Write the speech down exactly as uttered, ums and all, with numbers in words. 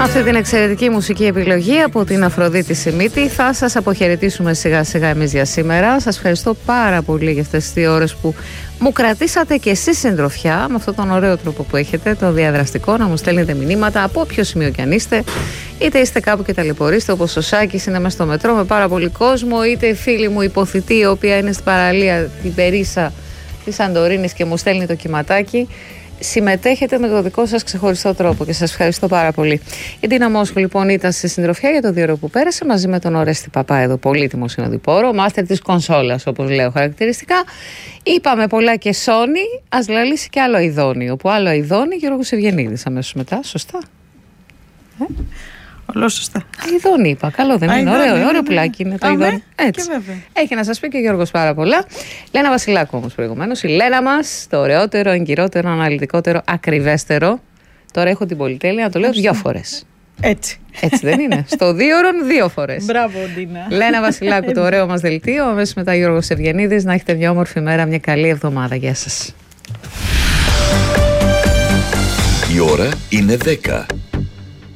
αυτή την εξαιρετική μουσική επιλογή από την Αφροδίτη Σιμίτη θα σας αποχαιρετήσουμε σιγά σιγά εμείς για σήμερα. Σας ευχαριστώ πάρα πολύ για αυτές τις δύο ώρες που μου κρατήσατε και εσείς συντροφιά με αυτόν τον ωραίο τρόπο που έχετε, το διαδραστικό, να μου στέλνετε μηνύματα από όποιο σημείο κι αν είστε. Είτε είστε κάπου και ταλαιπωρείστε, όπως ο Σάκης είναι μέσα στο μετρό με πάρα πολύ κόσμο, είτε η φίλη μου υποθητή, η οποία είναι στην παραλία, την Περίσσα της Σαντορίνης και μου στέλνει το κυματάκι. Συμμετέχετε με το δικό σας ξεχωριστό τρόπο και σας ευχαριστώ πάρα πολύ. Η Ντίνα Μόσχου λοιπόν ήταν στη συντροφιά για το δύο ώρο που πέρασε μαζί με τον Ορέστη Παπά εδώ, πολύτιμο συνοδοιπόρο, μάστερ της κονσόλας όπως λέω χαρακτηριστικά. Είπαμε πολλά και Sony, ας λαλήσει και άλλο ειδόνι, όπου άλλο ειδόνι Γιώργος Ευγενίδης αμέσως μετά, σωστά. Ε? Όλο σωστά. Ειδόνι είπα. Καλό δεν είναι. Ωραίο, ωραίο πουλάκι είναι το ειδόνι. Έτσι. Έχει να σας πει και ο Γιώργος πάρα πολλά. Λένα Βασιλάκου όμως προηγουμένως. Η Λένα μας, το ωραιότερο, εγκυρότερο, αναλυτικότερο, ακριβέστερο. Τώρα έχω την πολυτέλεια να το λέω δύο φορές. Έτσι. Έτσι δεν είναι. Στο δύο ώρων δύο φορές. Μπράβο, Ντίνα. Λένα Βασιλάκου, το ωραίο μας δελτίο. Αμέσως μετά Γιώργος Ευγενίδης. Να έχετε μια όμορφη μέρα, μια καλή εβδομάδα. Γεια σας. Η ώρα είναι δέκα.